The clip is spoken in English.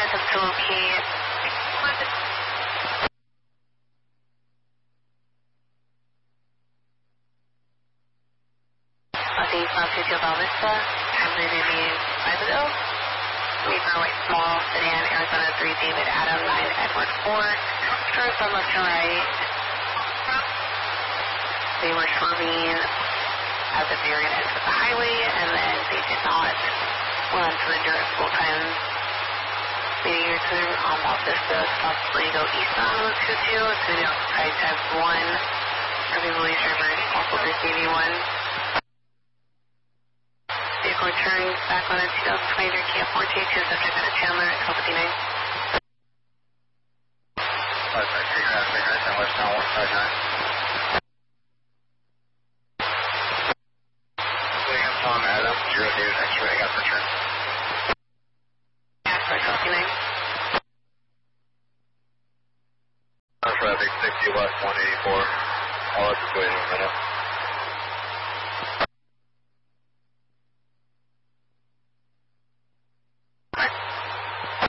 attempt to locate. The 550 Val Vista, translated to Iberville. Weaver White Small, Sedan, Arizona 3, David Adam 9, Edward 4. Turn from left to right. They were swerving as if they were going to exit the highway, and then they did not run for the dirt full time. They turn on Val Vista, possibly go eastbound on 22, so they don't try to have 1. Everybody drivers also this AV1. Vehicle returning back on a 2020 Kia Forte to subject at Chandler at 1259. 553, westbound 159. William Tom Adam, 0 David X-ray, got return. Jasper 1259. Traffic 60 west 184. All up to waiting a minute.